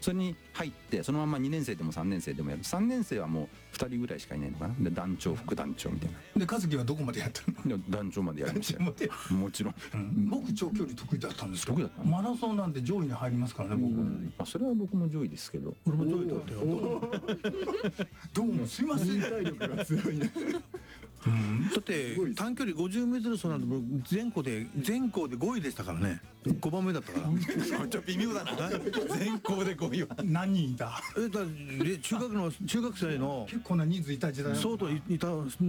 それに入ってそのまま2年生でも3年生でもやる。3年生はもう2人ぐらいしかいないのかな。で団長副団長みたいな。 で和樹はどこまでやったの？ で団長までやりましたよ。もちろん。 僕長距離得意だったんですよ。 得意だったの？ マラソンなんて上位に入りますからね僕。 それは僕も上位ですけど。 俺も上位だったよ。 どうもすいません。 体力が強いね。 だって短距離50メートル走なんて全校で5位でしたからね。5番目だったから。 ちょっと微妙だな。全校で5位は。 何人いた？ 中学生の結構な人数いた時代。 相当いた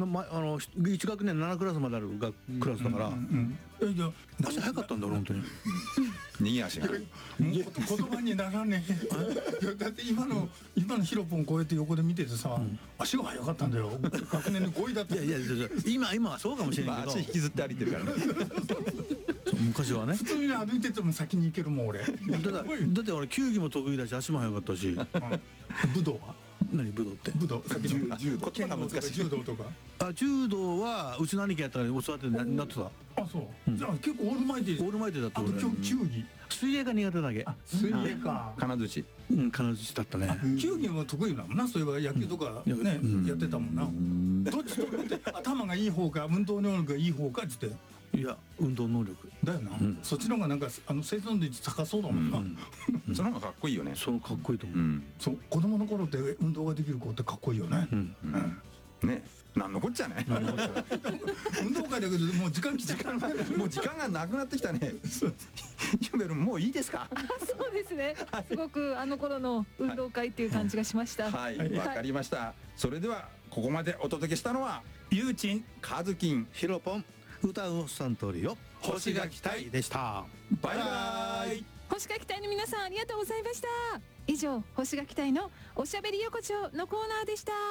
1学年7クラスまであるクラスだから。じゃあ足早かったんだ俺本当に。 逃げ足が。 言葉にならねえ。だって今のヒロポンこうやって横で見ててさ、足が速かったんだよ。学年の5位だった。 いや今はそうかもしれないけど。 足引きずって歩いてるからね。 昔はね。 普通に歩いてても先に行けるもん俺。だって俺球技も得意だし足も速かったし。 武道は？ 何武道って？ 武道先の柔道。剣が難しい。 柔道とか。 柔道はうちの兄貴やったから教わってなってた。 あそう。じゃあ結構オールマイティー。 オールマイティーだった俺。あと球技。 水泳が苦手だけ。 水泳か。 金槌。 金槌だったね。 球技も得意だもんな。そういえば野球とかねやってたもんな。どっちとって頭がいい方か運動能力がいい方かって。 いや運動能力だよな。そっちの方がなんか生存率高そうだもんな。 その方がかっこいいよね。 そうかっこいいと思う。 そう子供の頃って運動ができる子ってかっこいいよね。 ね。なんのこっちゃね。 運動会だけどもう時間もう時間がなくなってきたね。ヨベルもういいですか？ そうですね。すごくあの頃の運動会っていう感じがしました。 はい、わかりました。それではここまでお届けしたのはゆうちん、 カズキン、 ヒロポン、歌うおっさん通りよ。星が期待でした。 バイバイ。 星が期待の皆さんありがとうございました。以上星が期待のおしゃべり横丁のコーナーでした。